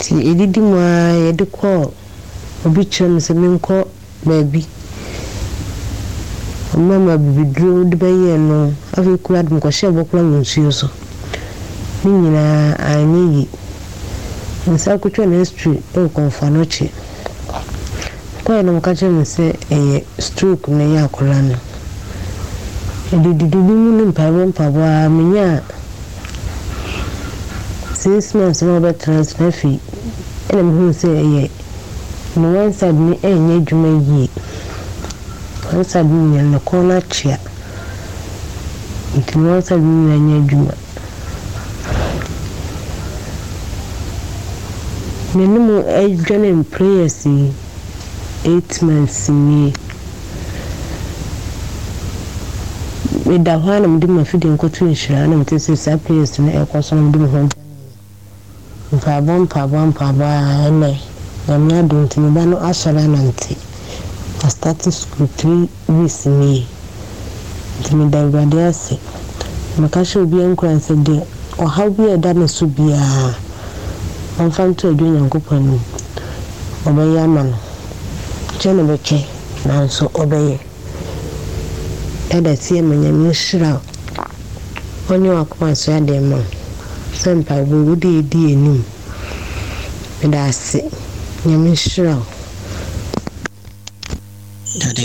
ti edidi mu a ye de call obi chem se menko baby mama bibidro de baye no afi kula dum ko shebo kula nsuo so ni nyina anyi nsa kutwa na street e konfa no chi ko no ka chem se stroke na ya kula no edidi mu ni mpabo a menya 6 months no be transfer fee ene mu se no one side ni enye djuma yi one side ni na corner chia no one side ni enye djuma nenu ejane prayers 8 months ni da hwana mdi mafidi nkotu nshira na mtese sa prayers na ekoso mdi mho mpaba ene na don't me ba no asara nanti I started school 3 weeks me ntimi da brade ase makasha obi enkran se de o how be da na so bia on fan to adwo nyankopanu obaye amano chene beche na so obaye eda tie manyame shira onyo akoma so ade ma sempa bo wudi edi enim eda ase nyame shira